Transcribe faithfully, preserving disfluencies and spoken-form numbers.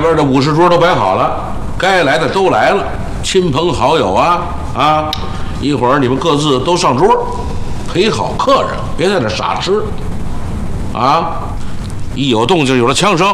边的五十桌都摆好了，该来的都来了，亲朋好友啊啊！一会儿你们各自都上桌，陪好客人，别在那傻吃啊！一有动静，有了枪声，